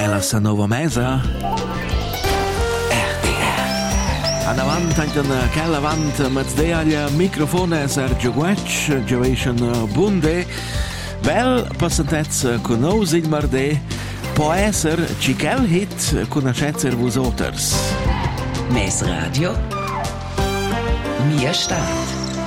Bella nova mesa. An avant anche un avant mezz'è al microfono Sergio Guec, Gioation Bunde. Bel passantezza con noi il martedì. Può essere cichel hit conoscenza vosoters. Mes Radio, mia Stadt.